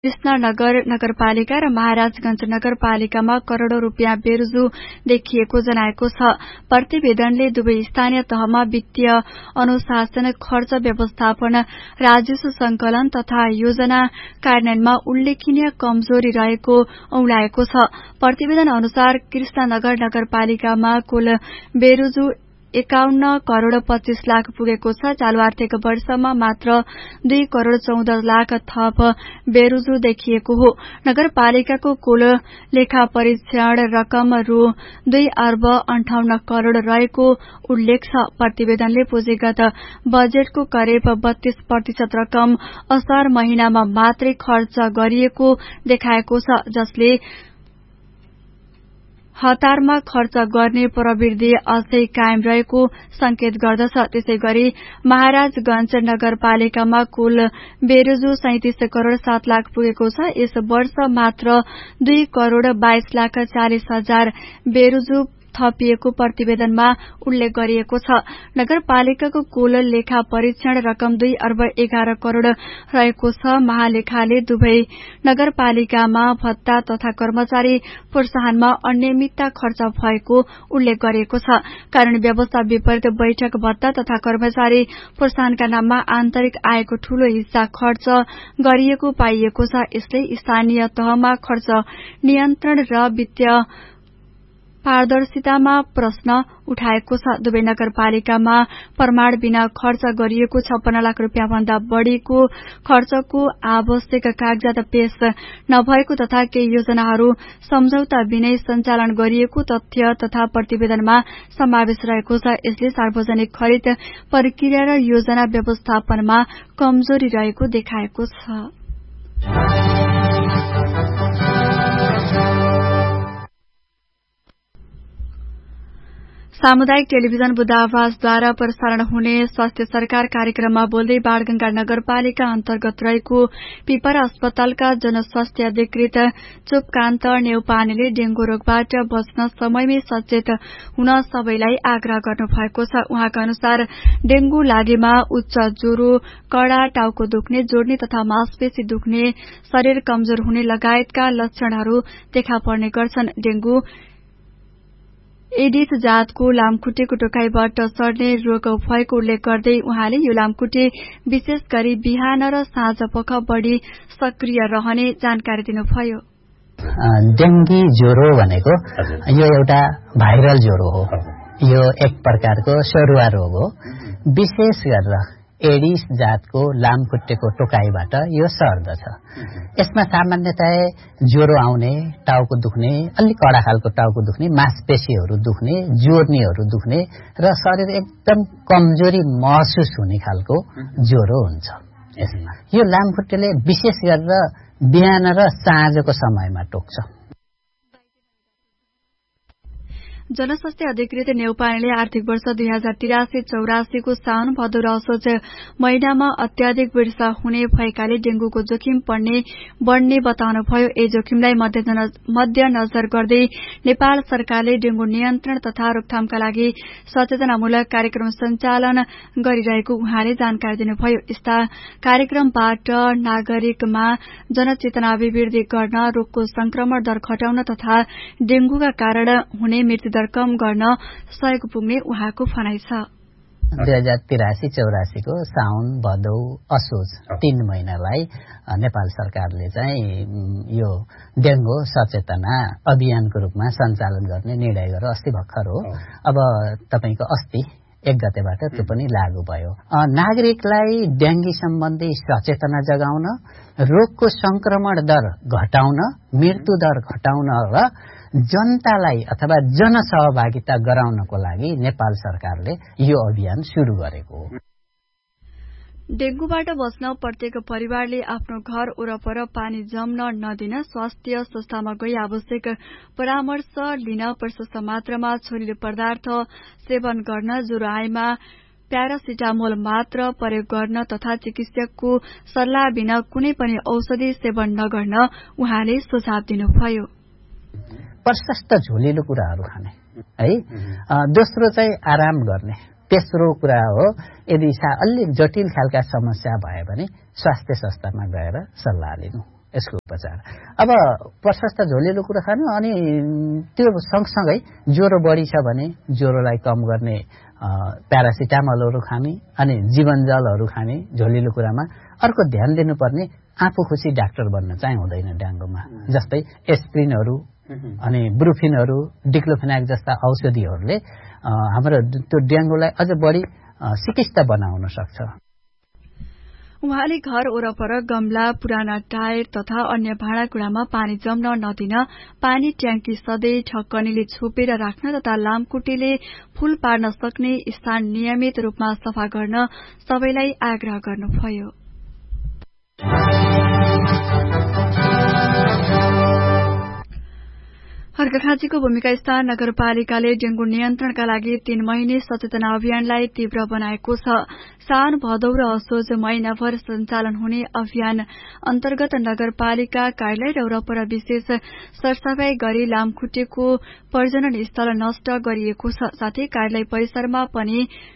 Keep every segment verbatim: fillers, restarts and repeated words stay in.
कृष्णनगर नगरपालिका र महाराजगंज नगरपालिकामा करोड़ौं रूपियाँ बेरुजु देखिएको जनाएको छ। प्रतिवेदनले दुवै स्थानीय तहमा वित्तीय अनुशासन, खर्च व्यवस्थापन, राजस्व संकलन तथा योजना कार्यान्वयनमा उल्लेखनीय कमजोरी रहेको औंलाएको छ। प्रतिवेदन अनुसार कृष्णनगर नगरपालिकामा कुल बेरुजु एकाउन्न करोड़ पच्चीस लाख पुगेको छ। चालू आर्थिक वर्षमा मात्र दुई करोड़ चौध लाख थप बेरुजु देखिएको हो। नगरपालिकाको कुल लेखा परीक्षण रकम रु दुई अर्ब अन्ठाउन्न करोड़ रहेको उल्लेख छ। प्रतिवेदनले पुँजीगत बजेटको करिब बत्तीस प्रतिशत रकम असार महिनामा मात्रै खर्च गरिएको देखाएको छ, जसले हतारमा खर्च गर्ने प्रवृत्ति अझै कायम रहेको संकेत गर्दछ। त्यसैगरी महाराजगंज नगरपालिकामा कुल बेरुजु सैंतीस करोड़ सात लाख पुगेको छ। यस वर्ष मात्र दुई करोड़ बाइस लाख चालिस हजार बेरुजु थपिएको प्रतिवेदनमा उल्लेख गरिएको छ। नगरपालिकाको कुल लेखा परीक्षण रकम दुई अर्ब एघार करोड़ रहेको छ। महालेखाले दुवै नगरपालिकामा भत्ता तथा कर्मचारी प्रोत्साहनमा अनियमितता खर्च भएको उल्लेख गरिएको छ। कारण व्यवस्था विपरीत बैठक भत्ता तथा कर्मचारी प्रोत्साहनका नाममा आन्तरिक आयको ठूलो हिस्सा खर्च गरिएको पाइएको छ। यसले स्थानीय तहमा खर्च नियन्त्रण र वित्तीय पारदर्शितामा प्रश्न उठाएको छ। दुवै नगरपालिकामा प्रमाण बिना खर्च गरिएको छप्पन्न लाख रूपियाँ भन्दा बढ़ीको खर्चको आवश्यक कागजात पेश नभएको तथा केही योजनाहरू सम्झौता बिनै सञ्चालन गरिएको तथ्य तथा प्रतिवेदनमा समावेश रहेको छ। यसले सार्वजनिक खरिद प्रक्रिया र योजना व्यवस्थापनमा कमजोरी रहेको देखाएको छ। सामुदायिक टेलिभिजन बुदावासद्वारा प्रसारण हुने स्वास्थ्य सरकार कार्यक्रममा बोल्दै बाणगंगा नगरपालिका अन्तर्गत रहेको पिपरा अस्पतालका जनस्वास्थ्य अधिकृत चुपकान्त नेउपानेले डेंगू रोगबाट बच्न समयमै सचेत हुन सबैलाई आग्रह गर्नुभएको छ। उहाँका अनुसार डेंगू लागेमा उच्च ज्वरो, कड़ा टाउको दुख्ने, जोड्ने तथा मांसपेशी दुख्ने, शरीर कमजोर हुने लगायतका लक्षणहरू देखा पर्ने गर्छन्। डेंगू एडिस जातको लामखुट्टेको टोकाईबाट सर्ने रोग भएको उल्लेख गर्दै उहाँले यो लामखुट्टे विशेष गरी बिहान र साँझ पख बढ़ी सक्रिय रहने जानकारी दिनुभयो। डेंगी ज्वरो भनेको यो एउटा भाइरल ज्वरो हो। यो एक प्रकारको सरुवा रोग हो। विशेष गरेर एडिस जातको लामखुट्टेको टोकाईबाट यो सर्दछ। यसमा सामान्यतया ज्वरो आउने, टाउको दुख्ने, अलि कडा खालको टाउको दुख्ने, मांसपेशीहरू दुख्ने, जोर्नीहरू दुख्ने र शरीर एकदम कमजोरी महसुस हुने खालको ज्वरो हुन्छ। यसमा यो लामखुट्टेले विशेष गरेर बिहान र साँझको समयमा टोक्छ। जनस्वास्थ्य अधिकृत नेउपानेले आर्थिक वर्ष दुई हजार तिरासी चौरासी को साउन भदौ र असोज महिनामा अत्याधिक वर्षा हुने भएकाले डेंगूको जोखिम पर्ने बढ़ने बताउनुभयो। यही जोखिमलाई मध्यनजर गर्दै नेपाल सरकारले डेंगू नियन्त्रण तथा रोकथामका लागि सचेतनामूलक कार्यक्रम सञ्चालन गरिरहेको उहाँले जानकारी दिनुभयो। यस्ता कार्यक्रमबाट नागरिकमा जनचेतना अभिवृद्धि गर्न, रोगको संक्रमण दर घटाउन तथा डेंगूका कारण हुने मृत्यु कम गर्न सहयोग पुग्ने उहाँको भनाइ छ। दुई हजार तिरासी चौरासी को साउन भदौ असोज तीन महिनालाई नेपाल सरकारले चाहिँ यो डेंगू सचेतना अभियानको रूपमा सञ्चालन गर्ने निर्णय गरेर अस्ति भर्खर हो। अब तपाईको अस्ति एक गतेबाट त्यो पनि लागू भयो। नागरिकलाई डेंगी सम्बन्धी सचेतना जगाउन, रोगको संक्रमण दर घटाउन, मृत्यु दर घटाउन र जनतालाई अथवा जनसहभागिता गराउनको लागि नेपाल सरकारले यो अभियान शुरू गरेको हो। डेंगूबाट बच्न प्रत्येक परिवारले आफ्नो घर वरपर पानी जम्न नदिन, स्वास्थ्य संस्थामा गई आवश्यक परामर्श लिन, प्रशस्त मात्रामा छरिलो पदार्थ सेवन गर्न, ज्वरो आएमा प्यारासिटामोल मात्र प्रयोग गर्न तथा चिकित्सकको सल्लाह बिना कुनै पनि औषधि सेवन नगर्न उहाँले सुझाव दिनुभयो। प्रशस्त झोलिलो कुराहरू खाने है। दोस्रो चाहिँ आराम गर्ने। तेस्रो कुरा हो यदि अलि जटिल खालका समस्या भयो भने स्वास्थ्य संस्थामा गएर सल्लाह लिनु। यसको उपचार। अब प्रशस्त झोलिलो कुरा खानु, अनि त्यो सँगसँगै ज्वरो बढी छ भने ज्वरोलाई कम गर्ने प्यारासिटामलहरू खाने, अनि जीवनजलहरू खाने झोलिलो कुरामा। अर्को ध्यान दिनुपर्ने, आफू खुसी डाक्टर बन्न चाहिँ हुँदैन डेङ्गुमा। जस्तै एस्प्रिनहरू अनि ब्रुफिनहरू, डिक्लोफेनाक जस्ता औषधिहरूले हाम्रो त्यो डेङ्गुलाई अझ बढी सिकिस्त बनाउन सक्छ। उहाँले घर वरपर गमला, पुराना टायर तथा अन्य भाँडाकुँडामा पानी जम्न नदिन, पानी ट्याङ्की सधैँ ढक्कनीले छोपेर राख्न तथा लामखुट्टेले फूल पार्न सक्ने स्थान नियमित रूपमा सफा गर्न सबैलाई आग्रह गर्नुभयो। अर्घाखाँचीको भूमिका स्थान नगरपालिकाले डेंगू नियन्त्रणका लागि तीन महिने सचेतना अभियानलाई तीव्र बनाएको छ। साउन, भदौ र असोज महिनाभर सञ्चालन हुने अभियान अन्तर्गत नगरपालिका कार्यालय र वरपर विशेष सरसफाई गरी लामखुट्टेको प्रजनन स्थल नष्ट गरिएको छ। साथै कार्यालय परिसरमा पनि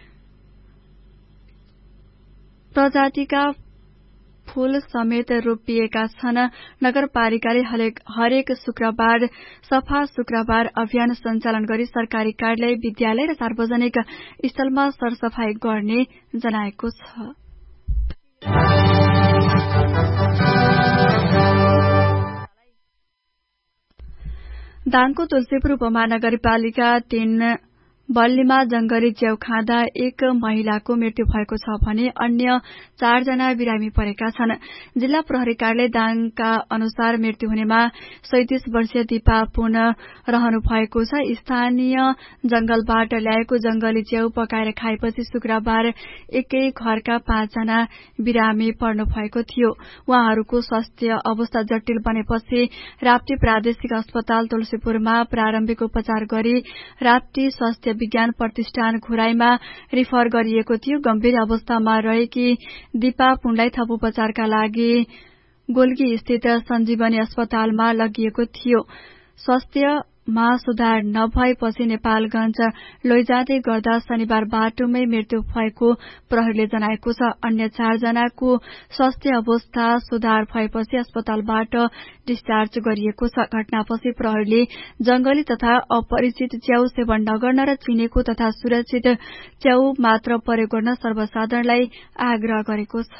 प्रजातिका फूल समेत रोपिएका छन्। नगरपालिकाले हरेक शुक्रबार सफा शुक्रबार अभियान सञ्चालन गरी सरकारी कार्यालय, विद्यालय र सार्वजनिक स्थलमा सरसफाई गर्ने जनाएको छ। दाङको तुलसीपुर उपमहानगरपालिका तीन बल्लीमा जंगली च्याउ खाँदा एक महिलाको मृत्यु भएको छ भने अन्य चारजना बिरामी परेका छन्। जिल्ला प्रहरी कार्यालय दाङका अनुसार मृत्यु हुनेमा सैंतीस वर्षीय दिपा पुन रहनु भएको छ। स्थानीय जंगलबाट ल्याएको जंगली च्याउ पकाएर खाएपछि शुक्रबार एकै घरका पाँचजना बिरामी पर्नु भएको थियो। उहाँहरूको स्वास्थ्य अवस्था जटिल बनेपछि राप्ती प्रादेशिक अस्पताल तुलसीपुरमा प्रारम्भिक उपचार गरी राप्ती स्वास्थ्य विज्ञान प्रतिष्ठान घुराईमा रिफर गरिएको थियो। गम्भीर अवस्थामा रहेकी दिपा पुनलाई थप उपचारका लागि गोल्गी स्थित सञ्जीवनी अस्पतालमा लगिएको थियो। स्वास्थ्यमा सुधार नभएपछि नेपालगंज लैजाँदै गर्दा शनिबार बाटोमै मृत्यु भएको प्रहरीले जनाएको छ। अन्य चारजनाको स्वास्थ्य अवस्था सुधार भएपछि अस्पतालबाट डिस्चार्ज गरिएको छ। घटनापछि प्रहरीले जंगली तथा अपरिचित च्याउ सेवन नगर्न र चिनेको तथा सुरक्षित च्याउ मात्र प्रयोग गर्न सर्वसाधारणलाई आग्रह गरेको छ।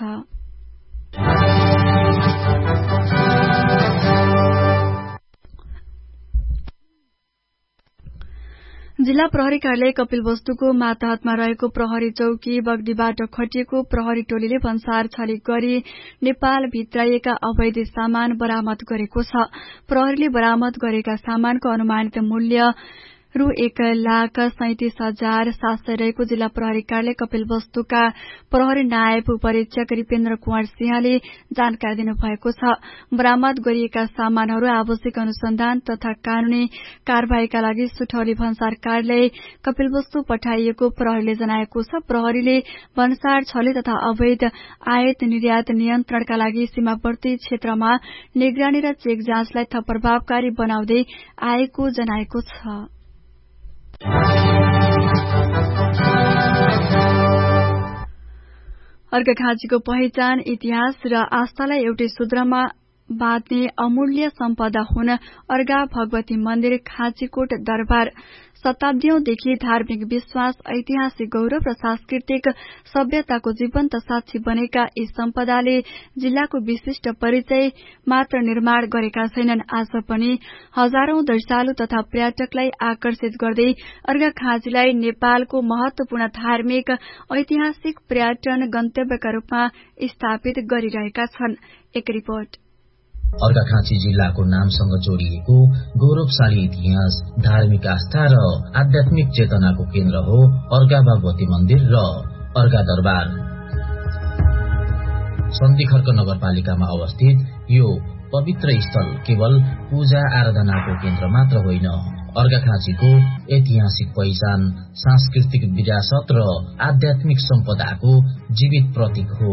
जिल्ला प्रहरी कार्यालय कपिलवस्तुको मातहतमा रहेको प्रहरी चौकी बगडीबाट खटिएको प्रहरी टोलीले भन्सार छलिक गरी नेपाल भित्राइएका अवैध सामान बरामद गरेको छ। प्रहरीले बरामद गरेका सामानको अनुमानित मूल्य रु एक लाख सैंतीस हजार सात सय रहेको जिल्ला प्रहरी कार्यालय कपिलवस्तुका प्रहरी नायब उपरीक्षक रिपेन्द्र कुमार सिंहले जानकारी दिनुभएको छ। बरामद गरिएका सामानहरू आवश्यक अनुसन्धान तथा कानूनी कार्यवाहीका लागि सुठौली भन्सार कार्यालय कपिलवस्तु पठाइएको प्रहरीले जनाएको छ। प्रहरीले भन्सार छले तथा अवैध आयात निर्यात नियन्त्रणका लागि सीमावर्ती क्षेत्रमा निगरानी र चेक जाँचलाई थप प्रभावकारी बनाउँदै आएको जनाएको छ। अर्घाखाँचीको पहिचान, इतिहास र आस्थालाई एउटै सूत्रमा बाँध्ने अमूल्य सम्पदा हुन अर्घा भगवती मन्दिर खाँचीकोट दरबार। शताब्दीौंदेखि धार्मिक विश्वास, ऐतिहासिक गौरव र सांस्कृतिक सभ्यताको जीवन्त साक्षी बनेका यी सम्पदाले जिल्लाको विशिष्ट परिचय मात्र निर्माण गरेका छैनन्। आज पनि हजारौं दर्शालु तथा पर्यटकलाई आकर्षित गर्दै अर्घाखाँचीलाई नेपालको महत्वपूर्ण धार्मिक ऐतिहासिक पर्यटन गन्तव्यका रूपमा स्थापित गरिरहेका छन्। एक रिपोर्ट। अर्घाखाँची जिल्लाको नामसँग जोडिएको गौरवशाली इतिहास, धार्मिक आस्था र आध्यात्मिक चेतनाको केन्द्र हो अर्घा भगवती मन्दिर र अर्घा दरबार। सन्धिखर्क नगरपालिकामा अवस्थित यो पवित्र स्थल केवल पूजा आराधनाको केन्द्र मात्र होइन, अर्घाखाँचीको ऐतिहासिक पहिचान, सांस्कृतिक विरासत र आध्यात्मिक सम्पदाको जीवित प्रतीक हो।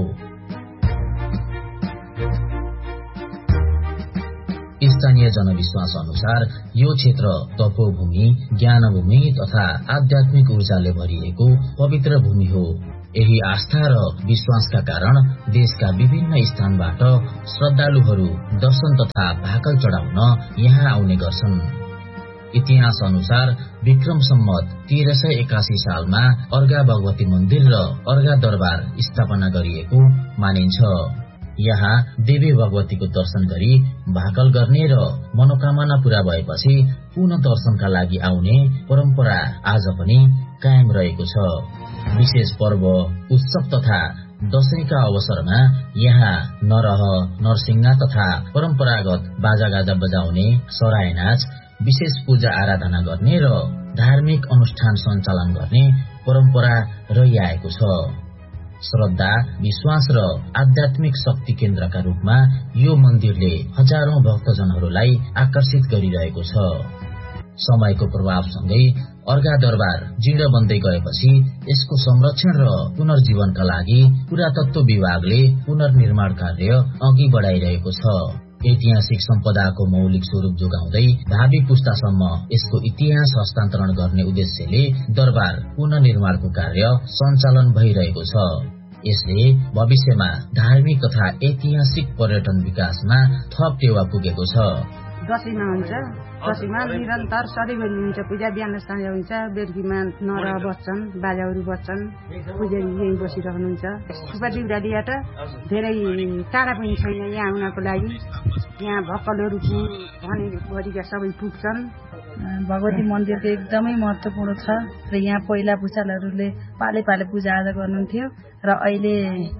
स्थानीय जनविश्वास अनुसार यो क्षेत्र तपोभूमि, ज्ञानभूमि तथा आध्यात्मिक ऊर्जाले भरिएको पवित्र भूमि हो। यही आस्था र विश्वासका कारण देशका विभिन्न स्थानबाट श्रद्धालुहरू दर्शन तथा भाकल चढाउन यहाँ आउने गर्छन्। इतिहास अनुसार विक्रम सम्वत तेह्र सय एकासी सालमा अर्घा भगवती मन्दिर र अर्घा दरबार स्थापना गरिएको मानिन्छ। यहाँ देवी भगवतीको दर्शन गरी भाकल गर्ने र मनोकामना पूरा भएपछि पुनः दर्शनका लागि आउने परम्परा आज पनि कायम रहेको छ। विशेष पर्व उत्सव तथा दशैंका अवसरमा यहाँ नरह नरसिंह तथा परम्परागत बाजागाजा बजाउने सराय नाच, विशेष पूजा आराधना गर्ने र धार्मिक अनुष्ठान सञ्चालन गर्ने परम्परा रहिआएको छ। श्रद्धा, विश्वास र आध्यात्मिक शक्ति केन्द्रका रूपमा यो मन्दिरले हजारौं भक्तजनहरूलाई आकर्षित गरिरहेको छ। समयको प्रभावसँगै अर्घा दरबार जीर्ण बन्दै गएपछि यसको संरक्षण र पुनर्जीवनका लागि पुरातत्व विभागले पुनर्निर्माण कार्य अघि बढाइरहेको छ। ऐतिहासिक सम्पदाको मौलिक स्वरूप जोगाउँदै भावी पुस्तासम्म यसको इतिहास हस्तान्तरण गर्ने उद्देश्यले दरबार पुनर्निर्माणको कार्य सञ्चालन भइरहेको छ। यसले भविष्यमा धार्मिक तथा ऐतिहासिक पर्यटन विकासमा थप टेवा पुगेको छ। दशैंमा हुन्छ, दशैंमा निरन्तर सधैँभरि हुन्छ पूजा। बिहान साँझ हुन्छ, बेलुकीमा नर बस्छन्, बाजाहरू बस्छन्, पुजारी यही बसिरहनुहुन्छ। सुपा दिउरालीबाट धेरै टाढा पनि छैन यहाँ आउनको लागि। यहाँ भक्कलहरू भनेभरिका सबै पुग्छन्। भगवती मन्दिरको एकदमै महत्वपूर्ण छ र यहाँ पहिला पुस्ताहरूले पाले पाले पूजा आजा गर्नुहुन्थ्यो र अहिले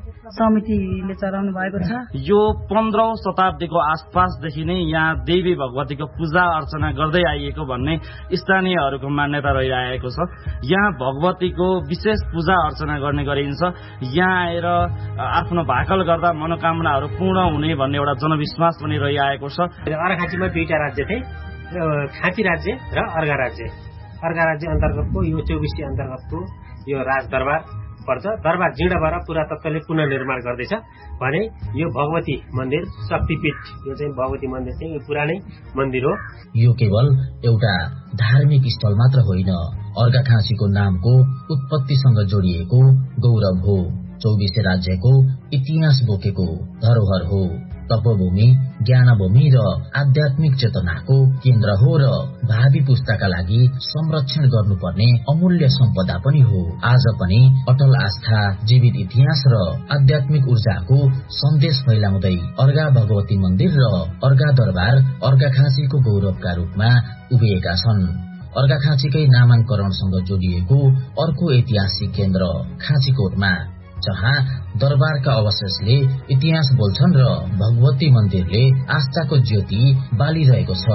समितिले चलाउनु भएको छ। यो पन्ध्रौं शताब्दीको आसपासदेखि नै यहाँ देवी भगवतीको पूजा अर्चना गर्दै आइएको भन्ने स्थानीयहरूको मान्यता रहिरहेको छ। यहाँ भगवतीको विशेष पूजा अर्चना गर्ने गरिन्छ। यहाँ आएर आफ्नो भाकल गर्दा मनोकामनाहरू पूर्ण हुने भन्ने एउटा जनविश्वास पनि रहिआएको छ। अर्घाखाँचीमा दुईटा राज्य थिए, खाँची राज्य र अर्घा राज्य। अर्घा राज्य अन्तर्गतको यो चौबिसी अन्तर्गतको यो राजदरबार पर्छ। दरबार जीर्ण भएर पुरातत्वले पुनर्निर्माण गर्दैछ भने यो भगवती मन्दिर शक्तिपीठ, यो चाहिँ भगवती मन्दिर चाहिँ पुरानै मन्दिर हो। यो केवल एउटा धार्मिक स्थल मात्र होइन, अर्घाखाँचीको नामको उत्पत्तिसँग जोडिएको गौरव हो। चौबिसे राज्यको इतिहास बोकेको धरोहर हो। तपोभूमि, ज्ञानभूमि र आध्यात्मिक चेतनाको केन्द्र हो र भावी पुस्ताका लागि संरक्षण गर्नुपर्ने अमूल्य सम्पदा पनि हो। आज पनि अटल आस्था, जीवित इतिहास र आध्यात्मिक ऊर्जाको सन्देश फैलाउँदै अर्घा भगवती मन्दिर र अर्घा दरबार अर्घाखाँचीको गौरवका रूपमा उभिएका छन्। अर्घाखाँचीकै नामाङ्करणसँग जोडिएको अर्को ऐतिहासिक केन्द्र खाँचीकोटमा, जहाँ दरबारका अवशेषले इतिहास बोल्छन् र भगवती मन्दिरले आस्थाको ज्योति बालिरहेको छ।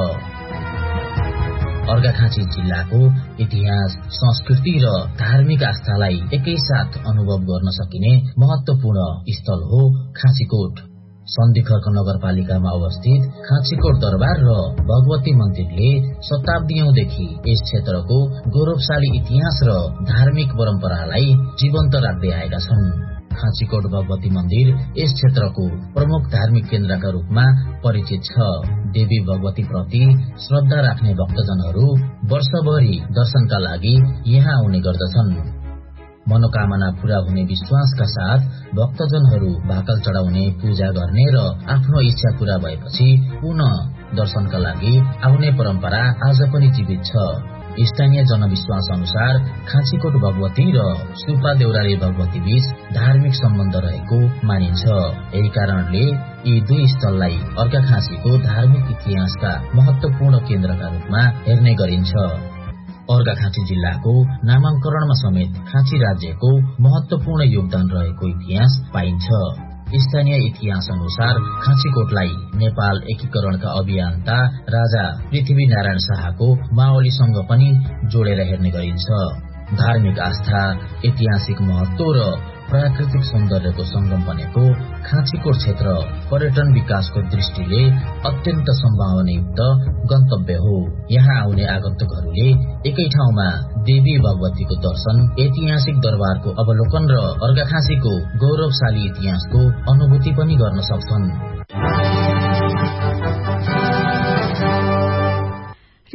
अर्घाखाँची जिल्लाको इतिहास, संस्कृति र धार्मिक आस्थालाई एकैसाथ अनुभव गर्न सकिने महत्वपूर्ण स्थल हो खाँचीकोट। सन्धिखर्क नगरपालिकामा अवस्थित खाँचीकोट दरबार र भगवती मन्दिरले शताब्दीौंदेखि यस क्षेत्रको गौरवशाली इतिहास र धार्मिक परम्परालाई जीवन्त राख्दै आएका छन्। खाँचीकोट भगवती मन्दिर यस क्षेत्रको प्रमुख धार्मिक केन्द्रका रूपमा परिचित छ। देवी भगवती प्रति श्रद्धा राख्ने भक्तजनहरू वर्षभरि दर्शनका लागि यहाँ आउने गर्दछन्। मनोकामना पूरा हुने विश्वासका साथ भक्तजनहरू भाकल चढाउने, पूजा गर्ने र आफ्नो इच्छा पूरा भएपछि पुनः दर्शनका लागि आउने परम्परा आज पनि जीवित छ। स्थानीय जनविश्वास अनुसार खाँचीकोट भगवती र सुपा देउराली भगवती बीच धार्मिक सम्बन्ध रहेको मानिन्छ। यही कारणले यी दुई स्थललाई अर्घाखाँचीको धार्मिक इतिहासका महत्वपूर्ण केन्द्रका रूपमा हेर्ने गरिन्छ। अर्घाखाँची जिल्लाको नामाङ्करणमा समेत खाँची राज्यको महत्वपूर्ण योगदान रहेको इतिहास पाइन्छ। स्थानीय इतिहास अनुसार खाँचीकोटलाई नेपाल एकीकरणका अभियन्ता राजा पृथ्वीनारायण शाहको मावलीसँग पनि जोडेर हेर्ने गरिन्छ। धार्मिक आस्था, ऐतिहासिक महत्व र प्राकृतिक सौन्दर्यको संगम बनेको खाँचीकोट क्षेत्र पर्यटन विकासको दृष्टिले अत्यन्त सम्भावनायुक्त गन्तव्य हो। यहाँ आउने आगन्तुकहरूले एकै ठाउँमा देवी भगवतीको दर्शन, ऐतिहासिक दरबारको अवलोकन र अर्घाखाँचीको गौरवशाली इतिहासको अनुभूति पनि गर्न सक्छन्।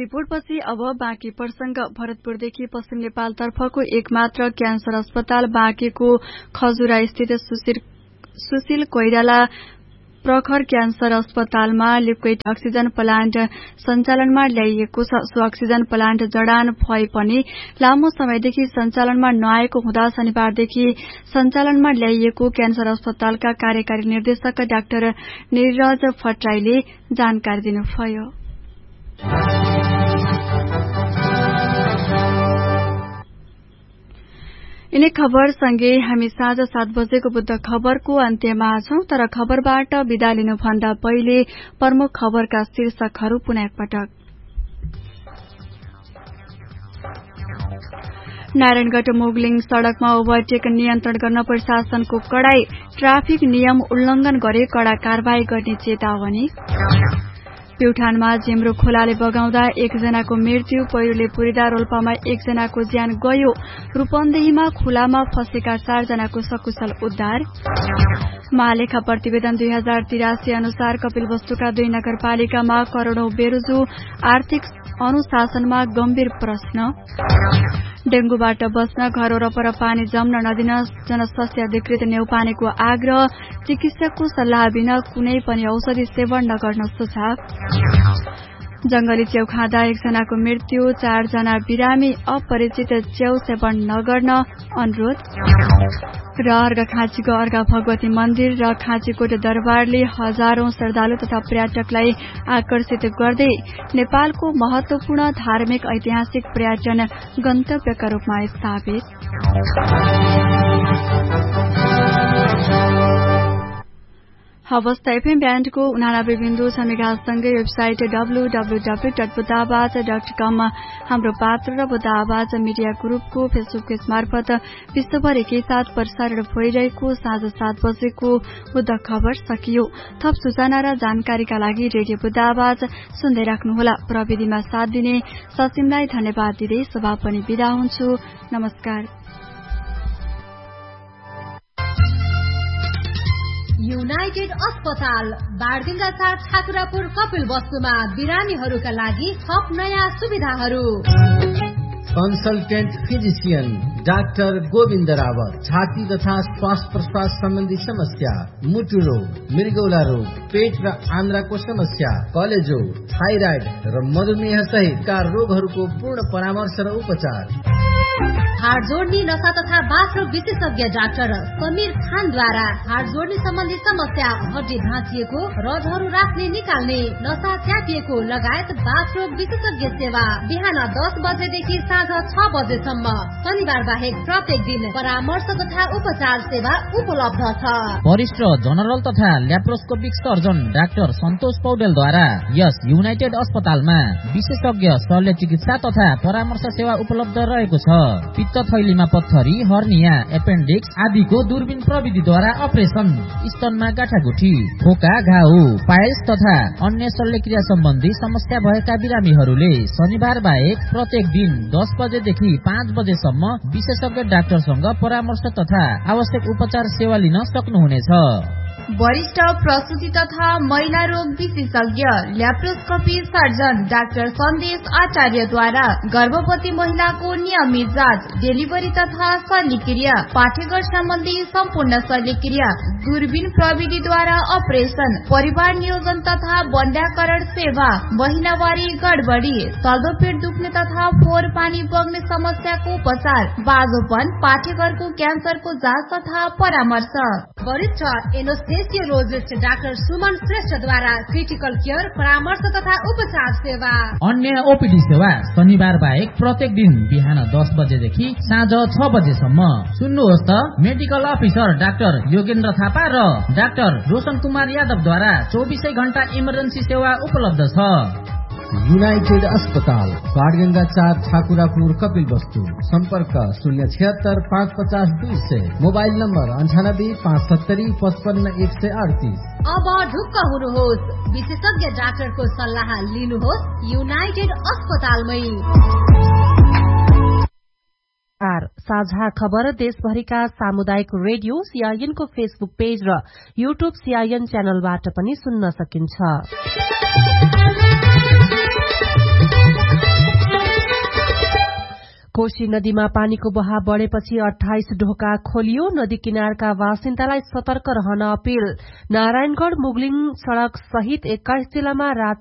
रिपोर्टपछि अब बाँकी प्रसंग। भरतपुरदेखि पश्चिम नेपालतर्फको एकमात्र क्यान्सर अस्पताल बाँकेको खजुरा स्थित सुशील कोइराला प्रखर क्यान्सर अस्पतालमा लिक्विड अक्सिजन प्लान्ट सञ्चालनमा ल्याइएको छ। सो अक्सिजन प्लान्ट जडान भए पनि लामो समयदेखि सञ्चालनमा नआएको हुँदा शनिबारदेखि सञ्चालनमा ल्याइएको क्यान्सर अस्पतालका कार्यकारी निर्देशक डाक्टर निरज भट्टराईले जानकारी दिनुभयो। यिनै खबर सँगै हामी साँझ सात बजेको बुद्ध खबरको अन्त्यमा छौं। तर खबरबाट विदा लिनुभन्दा पहिले प्रमुख खबरका शीर्षकहरू पुनः एकपटक। नारायणगढ मोगलिङ सड़कमा ओभरटेक नियन्त्रण गर्न प्रशासनको कडाई। ट्राफिक नियम उल्लंघन गरे कड़ा कारवाही गर्ने चेतावनी। प्युठानमा झिम्रो खोलाले बगाउँदा एकजनाको मृत्यु। पहिरोले पुरिदा रोल्पामा एकजनाको ज्यान गयो। रूपन्देहीमा खोलामा फँसेका चारजनाको सकुशल उद्धार। महालेखा प्रतिवेदन दुई हजार तिरासी अनुसार कपिलवस्तुका दुई नगरपालिकामा करोड़ौं बेरोजु। आर्थिक अनुशासनमा गम्भीर प्रश्न। डेंगूबाट बच्न घर वरपर पानी जम्न नदिन जनस्वास्थ्य अधिकृत नेउपानेको आग्रह। चिकित्सकको सल्लाह बिना कुनै पनि औषधि सेवन नगर्न सुझाव। जंगली च्याउ खाँदा एकजनाको मृत्यु। चारजना बिरामी। अपरिचित च्याउ सेवन नगर्न अनुरोध। र अर्घाखाँचीको अर्घा भगवती मन्दिर र खाँचीकोट दरबारले हजारौं श्रद्धालु तथा पर्यटकलाई आकर्षित गर्दै नेपालको महत्वपूर्ण धार्मिक ऐतिहासिक पर्यटन गन्तव्यका रूपमा स्थापित। हवस् एफएम ब्यान्डको उनानब्बे बिन्दु छ मेगासँगै website W W W dot बुद्धावाज dot कम हाम्रो पात्र र बुद्ध आवाज मिडिया ग्रुपको फेसबुक पेज मार्फत विश्वभर एकैसाथ प्रसारण भइरहेको साँझ सात बजेको बुद्ध खबर सकियो। थप सूचना र जानकारीका लागि रेडियो बुद्ध आवाज सुन्दै राख्नुहोला। प्रविधिमा साथ दिने ससिमलाई धन्यवाद दिँदै सभा पनि बिदा हुन्छु। नमस्कार। युनाइटेड अस्पताल बारडुङ्गा चार ठाकुरापुर कपिल वस्तुमा बिरामीहरूका लागि थप नयाँ सुविधाहरू। Consultant physician doctor Govind Rawat. छाती तथा श्वास प्रश्वास सम्बन्धी समस्या, मुटु रोग, मृगौला रोग, पेट र आन्द्राको समस्या, कलेजो, थाइराइड र मधुमेह सहितका रोगहरूको पूर्ण परामर्श र उपचार। हाड जोड्ने नसा तथा बाथरोग विशेषज्ञ डाक्टर समीर खानद्वारा हाड जोड्ने सम्बन्धी समस्या, हड्डी भाँचिएको, रडहरू राख्ने निकाल्ने, नसा च्यापिएको लगायत बाथरोग विशेषज्ञ सेवा बिहान दस बजेदेखि साँझ छ बजेसम्म। शनिबार बाहेक प्रत्येक दिन परामर्श तथा उपचार सेवा उपलब्ध छ। वरिष्ठ जनरल तथा ल्याप्रोस्कोपिक सर्जन डाक्टर सन्तोष पौडेलद्वारा यस युनाइटेड अस्पतालमा विशेषज्ञ शल्य चिकित्सा तथा परामर्श सेवा उपलब्ध रहेको छ। पित्त थैलीमा पत्थरी, हर्निया, एपेन्डिक्स आदिको दूरबीन प्रविधिद्वारा अपरेसन, स्तनमा गाँठागुठी, खोका, घाउ, पाइल्स तथा अन्य शल्यक्रिया सम्बन्धी समस्या भएका बिरामीहरूले शनिबार बाहेक प्रत्येक दिन दस बजेदेखि पाँच बजेसम्म विशेषज्ञ डाक्टरसँग परामर्श तथा आवश्यक उपचार सेवा लिन सक्नुहुनेछ। वरिष्ठ प्रसुति तथा महिला रोग विशेषज्ञ ल्याप्रोस्कोपी सर्जन डाक्टर सन्देश आचार्यद्वारा गर्भवती महिलाको नियमित जाँच, डेलिभरी तथा शल्यक्रिया, पाठेघर सम्बन्धी सम्पूर्ण शल्यक्रिया, दूरबीन प्रविधिद्वारा अपरेसन, परिवार नियोजन तथा बन्ध्याकरण सेवा, महिनावारी गडबडी, सल्दोपेट दुख्ने तथा फोहोर पानी बग्ने समस्याको उपचार, बाजोपन, पाठेघरको क्यान्सरको जाँच तथा परामर्श। वरिष्ठ एनोस्टेसियोलोजिस्ट डाक्टर सुमन श्रेष्ठद्वारा क्रिटिकल केयर, परामर्श तथा उपचार सेवा। अन्य ओपीडी सेवा शनिबार बाहेक प्रत्येक दिन बिहान दस बजेदेखि साँझ छ बजेसम्म। सुन्नुहोस् त, medical officer doctor Yogendra Thapa र डाक्टर रोशन कुमार यादवद्वारा चौबिसै घण्टा इमर्जेन्सी सेवा उपलब्ध छ। युनाइटेड अस्पताल बाडगंगा चार ठाकुरापुर कपिल वस्तु। सम्पर्क शून्य छिहत्तर पाँच पचास दुई सय। मोबाइल नम्बर अन्ठानब्बे पाँच सत्तरी पचपन्न एक सय अडतिस। अब ढुक्क हुनुहोस्, विशेषज्ञ डाक्टरको सल्लाह लिनुहोस् युनाइटेड अस्पतालमै। साझा खबर देशभरिका सामुदायिक रेडियो सीआईएनको फेसबुक पेज र युट्युब सीआईएन च्यानलबाट पनि सुन्न सकिन्छ। कोशी नदीमा पानीको बहाव बढेपछि अठाइस ढोका खोलियो। नदी किनारका बासिन्दालाई सतर्क रहन अपील। नारायणगढ़ मुगलिङ सड़क सहित एक्काइस जिल्लामा रात